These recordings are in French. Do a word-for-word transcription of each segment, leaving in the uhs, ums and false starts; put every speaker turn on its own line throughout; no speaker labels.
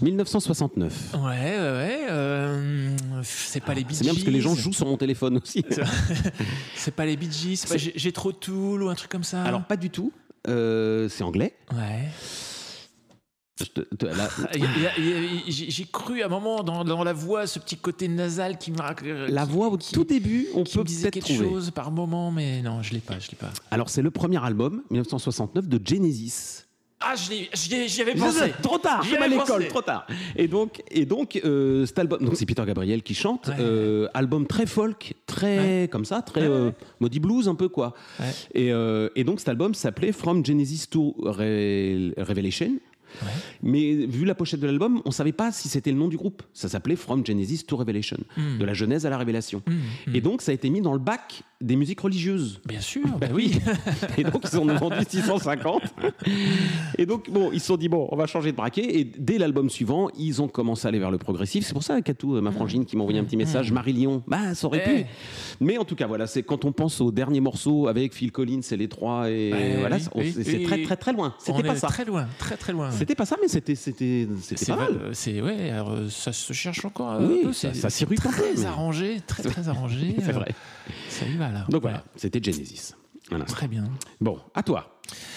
mille neuf cent soixante-neuf.
Ouais, ouais, ouais. Euh, c'est pas les Bee Gees.
C'est bien parce que les gens jouent sur mon téléphone aussi.
C'est pas les Bee Gees, c'est pas j'ai, j'ai trop de Tool ou un truc comme ça.
Alors pas du tout. Euh, c'est anglais.
Ouais.
Je te, te, là...
il y a, il y a, il y a, j'ai, j'ai cru à un moment dans, dans la voix ce petit côté nasal qui m'a.
La
qui,
voix au
qui,
tout début, on
qui
peut
me disait
peut-être
quelque
trouver.
chose par moment, mais non, je l'ai pas, je l'ai pas.
Alors c'est le premier album, mille neuf cent soixante-neuf, de Genesis.
Ah, j'y, j'y, j'y avais pensé.
Trop tard,
j'y
à
avais
l'école,
pensé.
trop tard. Et donc, et donc, euh, cet album, donc c'est Peter Gabriel qui chante,
ouais,
euh, album très folk, très
ouais.
comme ça, très
ouais,
euh,
ouais.
Maudit Blues un peu quoi.
Ouais.
Et, euh, et donc cet album s'appelait From Genesis to Re- Revelation.
Ouais.
Mais vu la pochette de l'album, on savait pas si c'était le nom du groupe. Ça s'appelait From Genesis to Revelation,
mm.
de la Genèse à la Révélation.
Mm, mm.
Et donc ça a été mis dans le bac des musiques religieuses.
Bien sûr, bah oui.
Et donc ils en ont vendu six cent cinquante. Et donc bon, ils se sont dit bon, on va changer de braquet. Et dès l'album suivant, ils ont commencé à aller vers le progressif. C'est pour ça, Katou, ma frangine, qui m'a envoyé un petit message,
mm.
Marie-Lyon, bah ça aurait
hey.
pu. Mais en tout cas, voilà, c'est quand on pense au dernier morceau avec Phil Collins et les trois, et
ouais,
voilà,
oui,
on,
oui,
c'est, c'est
oui,
très très très loin. C'était
on
pas
est
ça.
Très loin, très très loin.
C'était pas ça, mais c'était c'était c'était
c'est
pas mal.
Va, c'est ouais, alors, ça se cherche encore.
Oui,
un peu,
ça,
c'est,
ça s'y
très
mais...
arrangé, très très arrangé.
C'est vrai.
Ça y va là.
Donc voilà, c'était Genesis. Voilà.
Très bien.
Bon, à toi.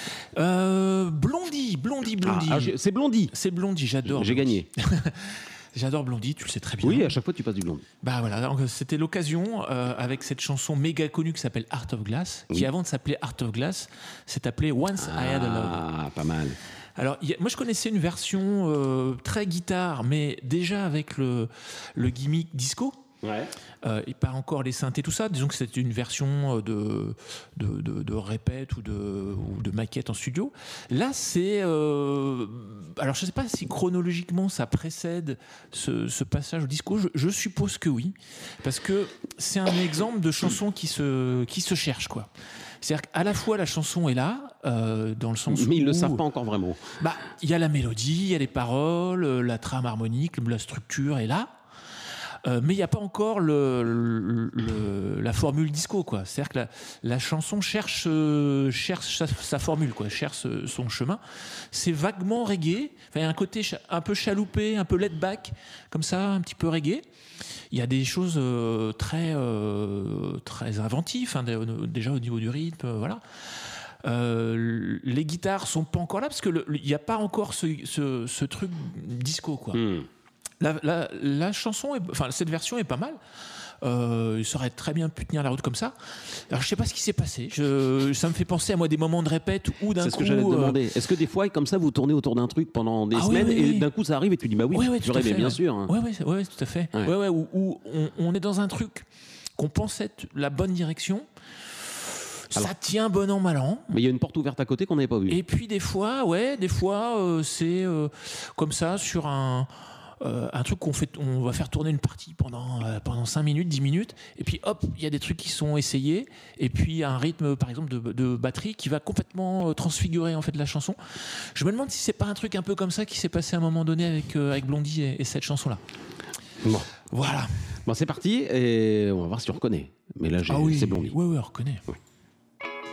Euh, Blondie, Blondie, Blondie.
Ah, c'est Blondie.
C'est Blondie, j'adore.
J'ai
Blondie.
gagné.
J'adore Blondie, tu le sais très bien.
Oui, à chaque fois tu passes du Blondie.
Bah voilà, donc, c'était l'occasion euh, avec cette chanson méga connue qui s'appelle Heart of Glass,
oui.
qui avant de s'appeler Heart of Glass, s'est appelée Once
ah,
I Had a Love.
Ah, pas mal.
Alors, y a, moi je connaissais une version euh, très guitare, mais déjà avec le, le gimmick disco.
Ouais.
Euh, et pas encore les synthés, tout ça. Disons que c'était une version de, de, de, de répète ou de, ou de maquette en studio. Là, c'est... Euh, alors, je ne sais pas si chronologiquement ça précède ce, ce passage au disco. Je, je suppose que oui. Parce que c'est un exemple de chanson qui se, qui se cherche, quoi. C'est-à-dire qu'à la fois la chanson est là, euh, dans le sens
mais
où...
ils ne le savent pas encore vraiment.
Bah, il y a la mélodie, il y a les paroles, la trame harmonique, la structure est là. Euh, mais il n'y a pas encore le, le, le, la formule disco, quoi. C'est-à-dire que la, la chanson cherche, euh, cherche sa, sa formule, quoi, cherche son chemin. C'est vaguement reggae. Enfin, il y a un côté cha- un peu chaloupé, un peu laid back, comme ça, un petit peu reggae. Il y a des choses euh, très, euh, très inventives, hein, déjà au niveau du rythme, euh, voilà. Euh, les guitares sont pas encore là parce que il n'y a pas encore ce, ce, ce truc disco, quoi.
Mm.
La, la, la chanson, est, enfin cette version est pas mal. Euh, il aurait très bien pu tenir la route comme ça. Alors je sais pas ce qui s'est passé. Je, ça me fait penser à moi des moments de répète où d'un
c'est
coup.
C'est ce que j'allais te
euh...
demander. Est-ce que des fois, comme ça, vous tournez autour d'un truc pendant des
ah,
semaines
oui, oui,
et
oui.
d'un coup ça arrive et tu dis bah oui,
oui, oui,
j'aurais aimé, bien
ouais.
sûr. Hein.
Oui, oui, ouais, ouais, tout à fait.
Ouais.
Ouais, ouais, où, où on, on est dans un truc qu'on pense être la bonne direction. Alors, ça tient bon an mal an.
Mais il y a une porte ouverte à côté qu'on n'avait pas vue.
Et puis des fois, ouais, des fois euh, c'est euh, comme ça sur un. Euh, un truc qu'on fait, on va faire tourner une partie pendant euh, pendant cinq minutes, dix minutes, et puis hop, il y a des trucs qui sont essayés, et puis un rythme, par exemple, de, de batterie qui va complètement euh, transfigurer en fait la chanson. Je me demande si c'est pas un truc un peu comme ça qui s'est passé à un moment donné avec euh, avec Blondie et, et cette chanson-là.
Bon,
voilà.
Bon, c'est parti et on va voir si tu reconnais. Mais là, j'ai,
ah oui,
c'est Blondie.
Oui, oui, on reconnaît.
Oui.